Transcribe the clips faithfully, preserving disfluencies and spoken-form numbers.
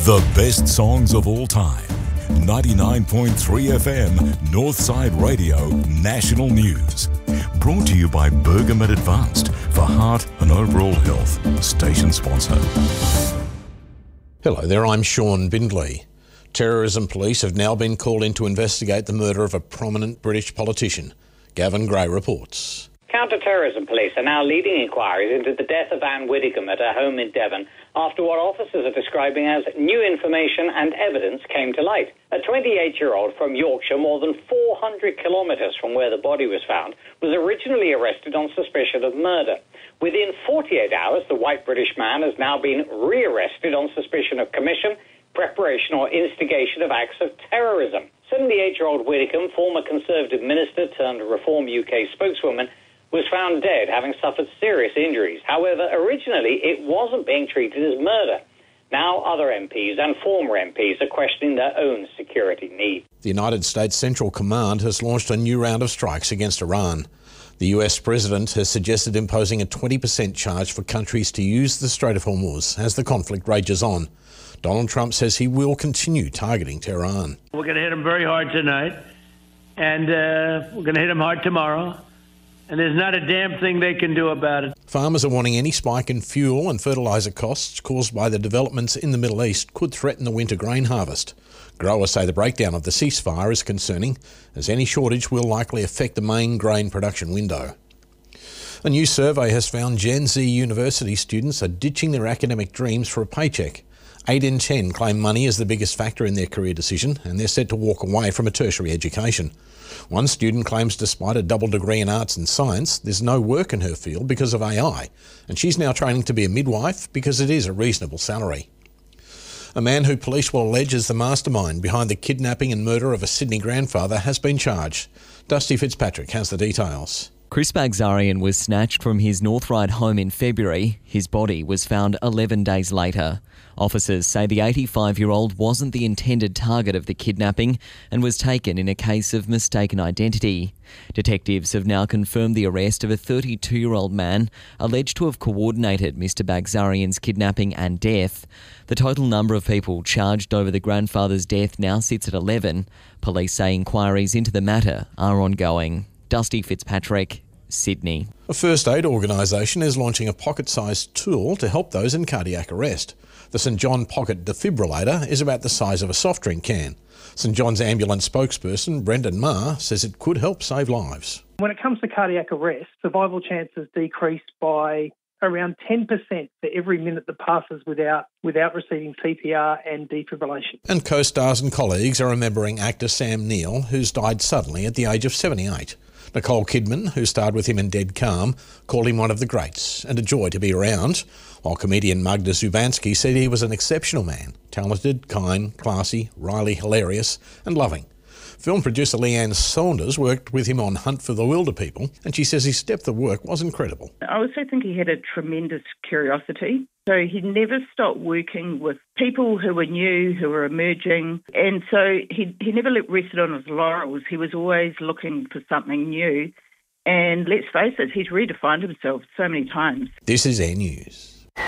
The best songs of all time. ninety-nine point three F M, Northside Radio, National News. Brought to you by Bergamet Advanced for heart and overall health. Station sponsor. Hello there, I'm Sean Bindley. Terrorism police have now been called in to investigate the murder of a prominent British politician. Gavin Gray reports. Counter-terrorism police are now leading inquiries into the death of Anne Widdicombe at her home in Devon after what officers are describing as new information and evidence came to light. A twenty-eight-year-old from Yorkshire, more than four hundred kilometres from where the body was found, was originally arrested on suspicion of murder. Within forty-eight hours, the white British man has now been re-arrested on suspicion of commission, preparation or instigation of acts of terrorism. seventy-eight-year-old Widdicombe, former Conservative minister turned Reform U K spokeswoman, was found dead, having suffered serious injuries. However, originally it wasn't being treated as murder. Now other M Ps and former M Ps are questioning their own security needs. The United States Central Command has launched a new round of strikes against Iran. The U S president has suggested imposing a twenty percent charge for countries to use the Strait of Hormuz as the conflict rages on. Donald Trump says he will continue targeting Tehran. We're going to hit them very hard tonight, and uh, we're going to hit them hard tomorrow. And there's not a damn thing they can do about it. Farmers are warning any spike in fuel and fertiliser costs caused by the developments in the Middle East could threaten the winter grain harvest. Growers say the breakdown of the ceasefire is concerning, as any shortage will likely affect the main grain production window. A new survey has found Gen Z university students are ditching their academic dreams for a paycheck. Eight in ten claim money is the biggest factor in their career decision, and they're set to walk away from a tertiary education. One student claims despite a double degree in arts and science, there's no work in her field because of A I, and she's now training to be a midwife because it is a reasonable salary. A man who police will allege is the mastermind behind the kidnapping and murder of a Sydney grandfather has been charged. Dusty Fitzpatrick has the details. Chris Bagzarian was snatched from his North Ryde home in February. His body was found eleven days later. Officers say the eighty-five-year-old wasn't the intended target of the kidnapping and was taken in a case of mistaken identity. Detectives have now confirmed the arrest of a thirty-two-year-old man alleged to have coordinated Mister Bagzarian's kidnapping and death. The total number of people charged over the grandfather's death now sits at eleven. Police say inquiries into the matter are ongoing. Dusty Fitzpatrick, Sydney. A first aid organisation is launching a pocket-sized tool to help those in cardiac arrest. The St John Pocket Defibrillator is about the size of a soft drink can. St John's ambulance spokesperson Brendan Marr says it could help save lives. When it comes to cardiac arrest, survival chances decrease by around ten percent for every minute that passes without without receiving C P R and defibrillation. And co-stars and colleagues are remembering actor Sam Neill, who's died suddenly at the age of seventy-eight. Nicole Kidman, who starred with him in Dead Calm, called him one of the greats and a joy to be around, while comedian Magda Zubanski said he was an exceptional man, talented, kind, classy, wryly hilarious and loving. Film producer Leanne Saunders worked with him on Hunt for the Wilderpeople, and she says his depth of work was incredible. I also think he had a tremendous curiosity. So he never stopped working with people who were new, who were emerging. And so he, he never rested on his laurels. He was always looking for something new. And let's face it, he's redefined himself so many times. This is Air News.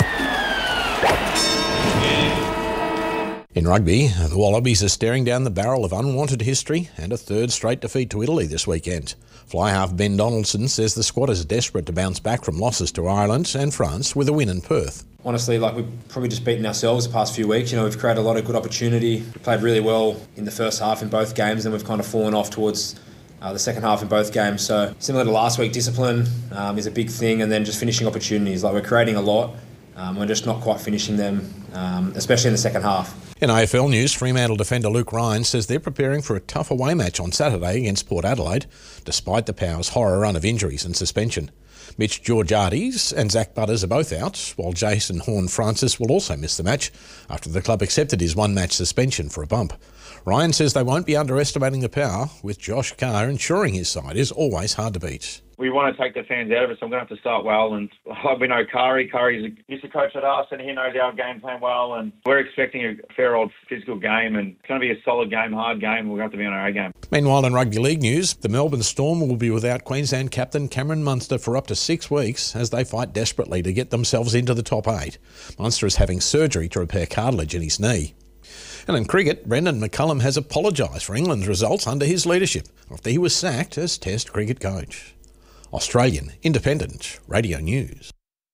In rugby, the Wallabies are staring down the barrel of unwanted history and a third straight defeat to Italy this weekend. Fly half Ben Donaldson says the squad is desperate to bounce back from losses to Ireland and France with a win in Perth. Honestly, like we've probably just beaten ourselves the past few weeks. You know, we've created a lot of good opportunity. We played really well in the first half in both games, and we've kind of fallen off towards uh, the second half in both games. So similar to last week, discipline um, is a big thing, and then just finishing opportunities. Like we're creating a lot, um, we're just not quite finishing them, um, especially in the second half. In A F L news, Fremantle defender Luke Ryan says they're preparing for a tough away match on Saturday against Port Adelaide, despite the Power's horror run of injuries and suspension. Mitch Georgiades and Zach Butters are both out, while Jason Horne-Francis will also miss the match after the club accepted his one-match suspension for a bump. Ryan says they won't be underestimating the Power, with Josh Carr ensuring his side is always hard to beat. We want to take the fans out of it, so I'm going to have to start well. And we know Kari. Kari's used to coach at us, and he knows our game plan well. And we're expecting a fair old physical game, and it's going to be a solid game, hard game. We're going to have to be on our A game. Meanwhile, in rugby league news, the Melbourne Storm will be without Queensland captain Cameron Munster for up to six weeks as they fight desperately to get themselves into the top eight. Munster is having surgery to repair cartilage in his knee. And in cricket, Brendan McCullum has apologised for England's results under his leadership after he was sacked as Test cricket coach. Australian Independent Radio News.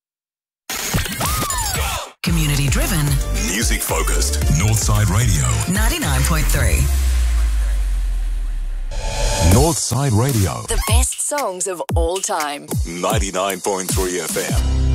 Community driven. Music focused. Northside Radio. ninety-nine point three. Northside Radio. The best songs of all time. ninety-nine point three F M.